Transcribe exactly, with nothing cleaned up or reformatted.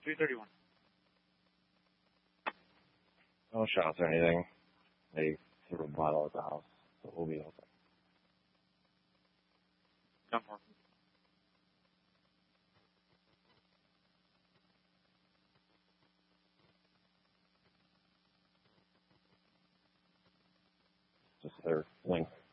three thirty-one. No shots or anything. They threw a bottle at the house, so we'll be okay. ten four. Just their link.